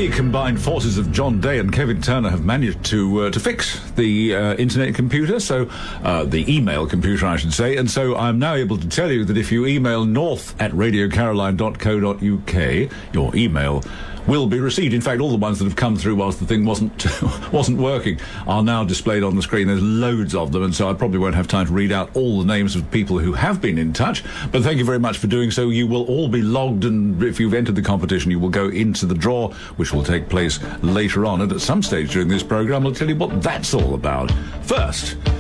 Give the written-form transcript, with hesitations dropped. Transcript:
The combined forces of John Day and Kevin Turner have managed to fix the internet computer, so the email computer, I should say, and so I'm now able to tell you that if you email north@radiocaroline.co.uk, your email will be received. In fact, all the ones that have come through whilst the thing wasn't working are now displayed on the screen. There's loads of them, and so I probably won't have time to read out all the names of people who have been in touch, but thank you very much for doing so. You will all be logged, and if you've entered the competition, you will go into the draw, which will take place later on, and at some stage during this programme, I'll tell you what that's all about. First,